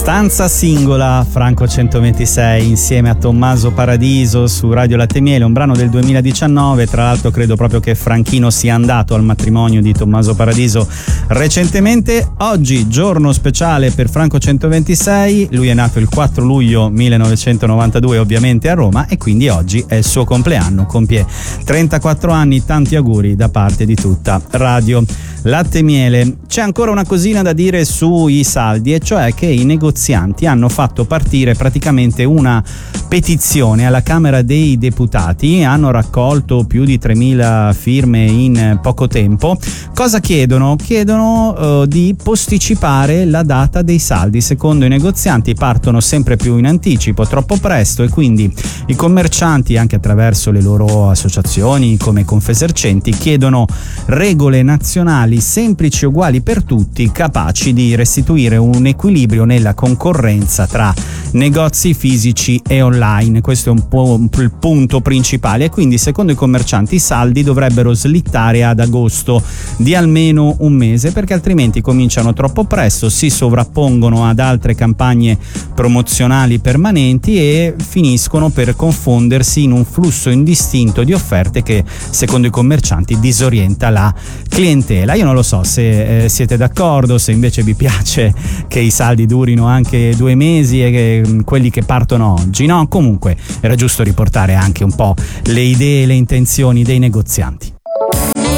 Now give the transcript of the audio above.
Stanza singola, Franco 126 insieme a Tommaso Paradiso su Radio Latte e Miele, un brano del 2019. Tra l'altro credo proprio che Franchino sia andato al matrimonio di Tommaso Paradiso recentemente. Oggi giorno speciale per Franco 126, lui è nato il 4 luglio 1992 ovviamente a Roma e quindi oggi è il suo compleanno, compie 34 anni, tanti auguri da parte di tutta Radio Latte e Miele. C'è ancora una cosina da dire sui saldi, e cioè che i negozianti hanno fatto partire praticamente una petizione alla Camera dei Deputati, hanno raccolto più di 3.000 firme in poco tempo. Cosa chiedono? Chiedono di posticipare la data dei saldi. Secondo i negozianti partono sempre più in anticipo, troppo presto, e quindi i commercianti, anche attraverso le loro associazioni come Confesercenti, chiedono regole nazionali semplici e uguali per tutti, capaci di restituire un equilibrio nella concorrenza tra negozi fisici e online. Questo è un po' il punto principale, e quindi secondo i commercianti i saldi dovrebbero slittare ad agosto di almeno un mese, perché altrimenti cominciano troppo presto, si sovrappongono ad altre campagne promozionali permanenti e finiscono per confondersi in un flusso indistinto di offerte che secondo i commercianti disorienta la clientela. Io non lo so se siete d'accordo, se invece vi piace che i saldi durino anche 2 mesi e che quelli che partono oggi, no? Comunque era giusto riportare anche un po' le idee e le intenzioni dei negozianti.